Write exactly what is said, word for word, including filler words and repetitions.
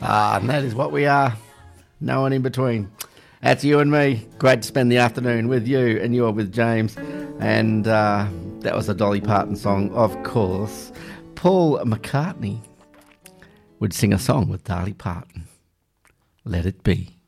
Ah, and that is what we are. No one in between. That's you and me. Great to spend the afternoon with you, and you're with James. And uh, that was a Dolly Parton song, of course. Paul McCartney would sing a song with Dolly Parton. Let It Be.